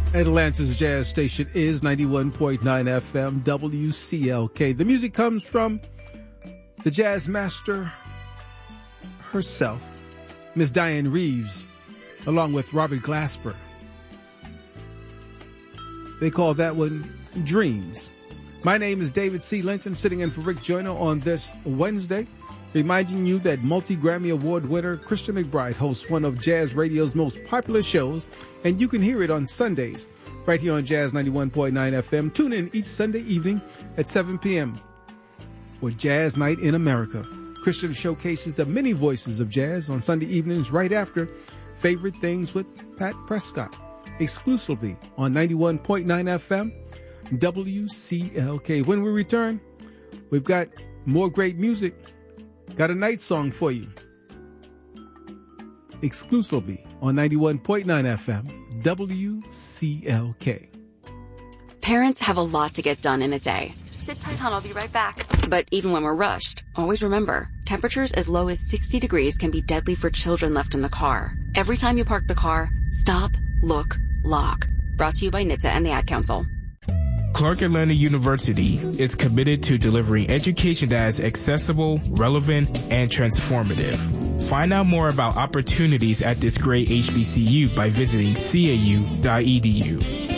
Atlanta's jazz station is 91.9 FM WCLK. The music comes from the jazz master herself, Miss Diane Reeves, along with Robert Glasper. They call that one Dreams. My name is David C. Linton, sitting in for Rick Joyner on this Wednesday, reminding you that multi-Grammy Award winner Christian McBride hosts one of Jazz Radio's most popular shows, and you can hear it on Sundays right here on Jazz 91.9 FM. Tune in each Sunday evening at 7 p.m. for Jazz Night in America. Christian showcases the many voices of jazz on Sunday evenings right after Favorite Things with Pat Prescott, exclusively on 91.9 FM WCLK. When we return, we've got more great music. Got a night song for you, exclusively on 91.9 FM WCLK. Parents have a lot to get done in a day. Sit tight, hon, I'll be right back. But even when we're rushed, always remember, temperatures as low as 60 degrees can be deadly for children left in the car. Every time you park the car, stop, look, lock. Brought to you by NHTSA and the Ad Council. Clark Atlanta University is committed to delivering education that is accessible, relevant, and transformative. Find out more about opportunities at this great HBCU by visiting cau.edu.